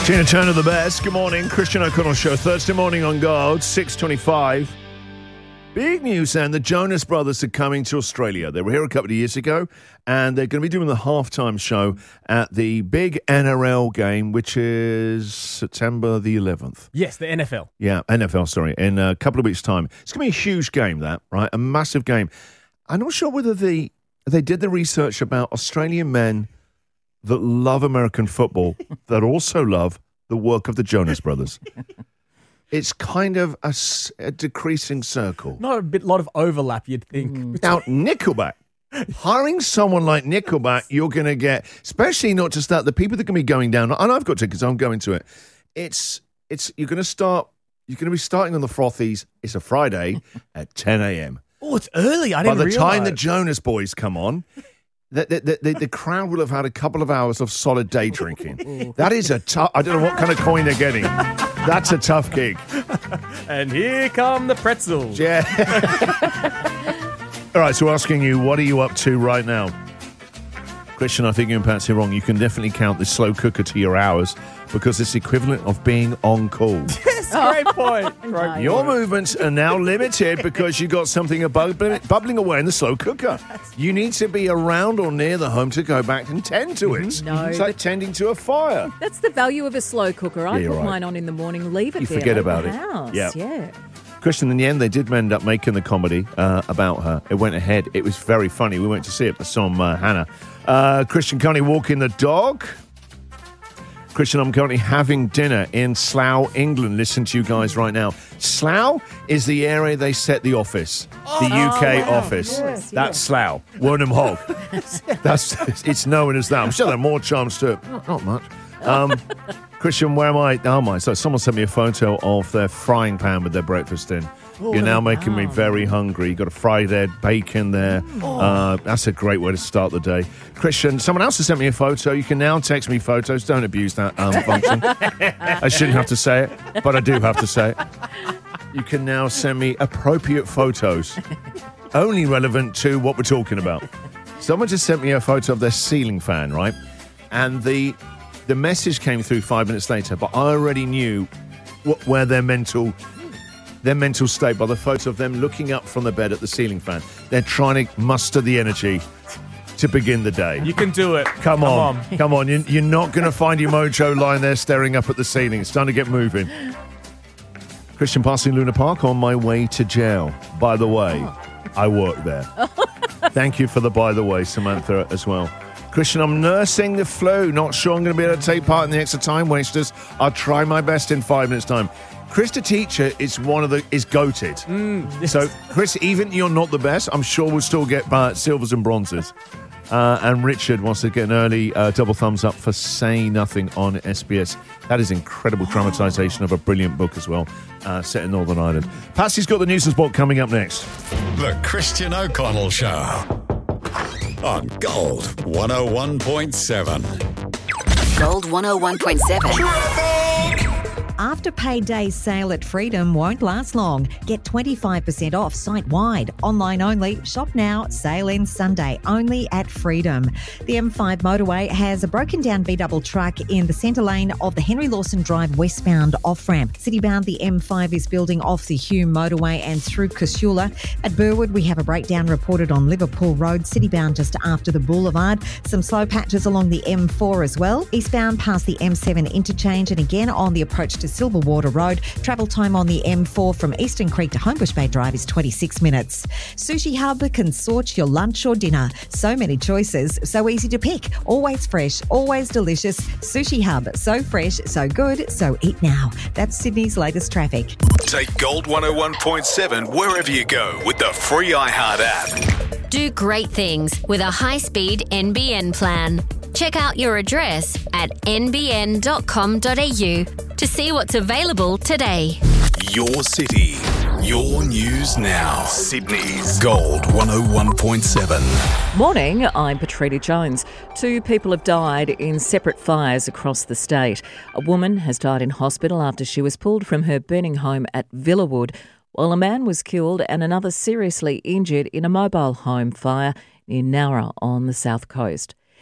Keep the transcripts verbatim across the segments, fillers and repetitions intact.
Tina Turner, the best. Good morning. Christian O'Connell Show. Thursday morning on Gold, six twenty-five. Big news then. The Jonas Brothers are coming to Australia. They were here a couple of years ago, and they're going to be doing the halftime show at the big N R L game, which is September the eleventh. Yes, the N F L. Yeah, N F L, sorry. In a couple of weeks' time. It's going to be a huge game, that, right? A massive game. I'm not sure whether the, they did the research about Australian men that love American football that also love the work of the Jonas Brothers. It's kind of a, a decreasing circle. Not a bit, lot of overlap, you'd think. Mm. Now, Nickelback. Hiring someone like Nickelback, you're going to get, especially not just that, the people that are going to be going down, and I've got tickets, I'm going to it. It's, it's, you're going to start, you're going to be starting on the Frothies. It's a Friday at ten a.m. Oh, it's early. I didn't By the realize. time the Jonas Boys come on, The, the, the, the crowd will have had a couple of hours of solid day drinking. That is a tough... I don't know what kind of coin they're getting. That's a tough gig. And here come the pretzels. Yeah. All right, so asking you, what are you up to right now? Christian, I think you and Patsy are wrong. You can definitely count the slow cooker to your hours because it's equivalent of being on call. Yes, great point. Great Your point. movements are now limited because you got something bubbling, bubbling away in the slow cooker. You need to be around or near the home to go back and tend to it. No, It's like tending to a fire. That's the value of a slow cooker. I Yeah, put right. mine on in the morning, leave it You there. forget leave about the it. House. Yeah. Yeah. Christian, in the end, they did end up making the comedy uh, about her. It went ahead. It was very funny. We went to see it. I saw uh, Hannah. Uh, Christian currently walking the dog. Christian, I'm currently having dinner in Slough, England. Listen to you guys right now. Slough is the area they set the office, the U K oh, wow. office. Yes, That's yes. Slough, Wernham Hog. That's it's known as that. I'm sure there are more charms to it. Not, not much. Um, Christian, where am I? Oh my! So someone sent me a photo of their frying pan with their breakfast in. Oh, You're now wow. making me very hungry. You've got a fried egg, bacon there. Oh. Uh, that's a great way to start the day. Christian, someone else has sent me a photo. You can now text me photos. Don't abuse that um, function. I shouldn't have to say it, but I do have to say it. You can now send me appropriate photos, only relevant to what we're talking about. Someone just sent me a photo of their ceiling fan, right? And the the message came through five minutes later, but I already knew what, where their mental... Their mental state by the photo of them looking up from the bed at the ceiling fan. They're trying to muster the energy to begin the day. You can do it. Come, Come on. on. Come on. You're, you're not going to find your mojo lying there staring up at the ceiling. It's time to get moving. Christian, passing Luna Park on my way to jail. By the way, I work there. Thank you for the by the way, Samantha, as well. Christian, I'm nursing the flu. Not sure I'm going to be able to take part in the extra time wasters. I'll try my best in five minutes' time. Chris, the teacher, is one of the is goated. Mm, yes. So, Chris, even you're not the best, I'm sure we'll still get uh, silvers and bronzes. Uh, and Richard wants to get an early uh, double thumbs up for Say Nothing on S B S. That is incredible dramatisation of a brilliant book as well, uh, set in Northern Ireland. Patsy's got the news and sport coming up next. The Christian O'Connell Show on Gold one oh one point seven. Gold one oh one point seven. Afterpay Day sale at Freedom won't last long. Get twenty-five percent off site-wide. Online only. Shop now. Sale ends Sunday only at Freedom. The M five motorway has a broken down V-double truck in the centre lane of the Henry Lawson Drive westbound off-ramp. Citybound, the M five is building off the Hume motorway and through Casula. At Burwood, we have a breakdown reported on Liverpool Road. Citybound just after the boulevard. Some slow patches along the M four as well. Eastbound past the M seven interchange and again on the approach to Silverwater Road. Travel time on the M four from Eastern Creek to Homebush Bay Drive is twenty-six minutes. Sushi Hub can sort your lunch or dinner. So many choices, so easy to pick. Always fresh, always delicious. Sushi Hub, so fresh, so good, so eat now. That's Sydney's latest traffic. Take Gold one oh one point seven wherever you go with the free iHeart app. Do great things with a high-speed N B N plan. Check out your address at n b n dot com dot a u to see what's available today. Your city, your news now. Sydney's Gold one oh one point seven. Morning, I'm Patricia Jones. Two people have died in separate fires across the state. A woman has died in hospital after she was pulled from her burning home at Villawood, while a man was killed and another seriously injured in a mobile home fire near Nowra on the south coast.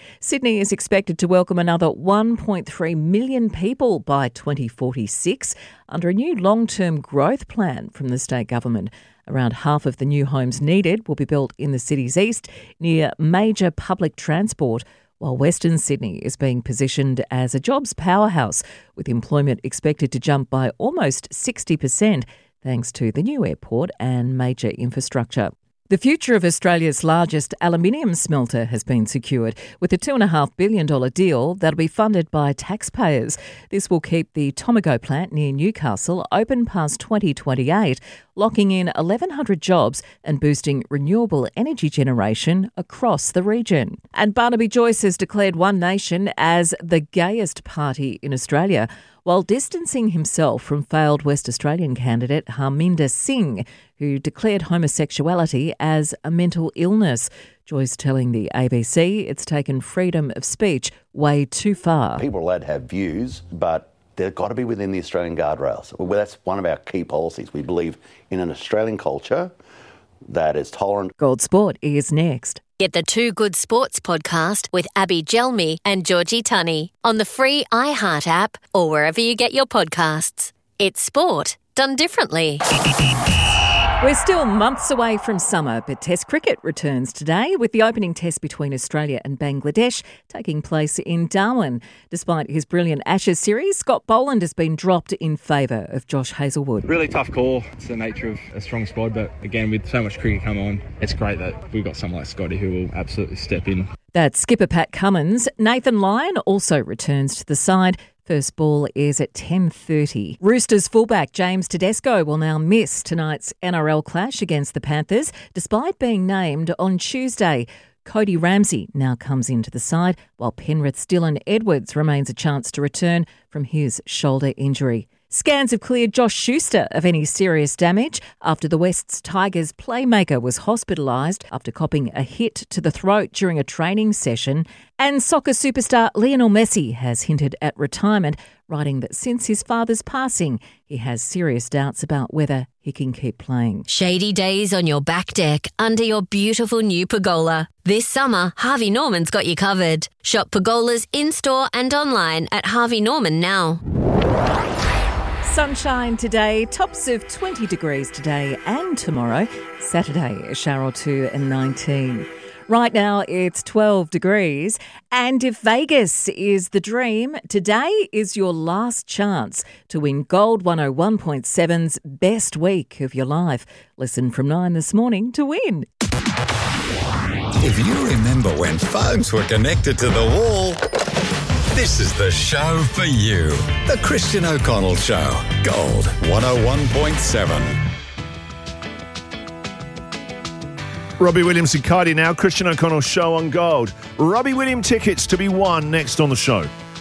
Sydney is expected to welcome another one point three million people by twenty forty-six under a new long-term growth plan from the state government. Around half of the new homes needed will be built in the city's east near major public transport, while Western Sydney is being positioned as a jobs powerhouse, with employment expected to jump by almost sixty percent thanks to the new airport and major infrastructure. The future of Australia's largest aluminium smelter has been secured with a two point five billion dollars deal that'll be funded by taxpayers. This will keep the Tomago plant near Newcastle open past twenty twenty-eight, locking in eleven hundred jobs and boosting renewable energy generation across the region. And Barnaby Joyce has declared One Nation as the gayest party in Australia, while distancing himself from failed West Australian candidate Harminder Singh, who declared homosexuality as a mental illness. Joyce telling the A B C it's taken freedom of speech way too far. People are allowed to have views, but they've got to be within the Australian guardrails. Well, that's one of our key policies. We believe in an Australian culture that is tolerant. Gold Sport is next. Get the Two Good Sports podcast with Abby Gelmi and Georgie Tunney on the free iHeart app or wherever you get your podcasts. It's sport done differently. We're still months away from summer, but Test cricket returns today with the opening test between Australia and Bangladesh taking place in Darwin. Despite his brilliant Ashes series, Scott Boland has been dropped in favour of Josh Hazlewood. Really tough call. It's the nature of a strong squad, but again, with so much cricket come on, it's great that we've got someone like Scotty who will absolutely step in. That's skipper Pat Cummins. Nathan Lyon also returns to the side. First ball is at ten thirty. Roosters fullback James Tedesco will now miss tonight's N R L clash against the Panthers, despite being named on Tuesday. Cody Ramsey now comes into the side, while Penrith's Dylan Edwards remains a chance to return from his shoulder injury. Scans have cleared Josh Schuster of any serious damage after the West's Tigers playmaker was hospitalised after copping a hit to the throat during a training session. And soccer superstar Lionel Messi has hinted at retirement, writing that since his father's passing, he has serious doubts about whether he can keep playing. Shady days on your back deck under your beautiful new pergola. This summer, Harvey Norman's got you covered. Shop pergolas in-store and online at Harvey Norman now. Sunshine today, tops of twenty degrees today and tomorrow. Saturday, a shower or two and nineteen. Right now, it's twelve degrees. And if Vegas is the dream, today is your last chance to win Gold one oh one point seven's Best Week of Your Life. Listen from nine this morning to win. If you remember when phones were connected to the wall, this is the show for you. The Christian O'Connell Show. Gold one oh one point seven. Robbie Williams and Cardi now. Christian O'Connell Show on Gold. Robbie Williams tickets to be won next on the show.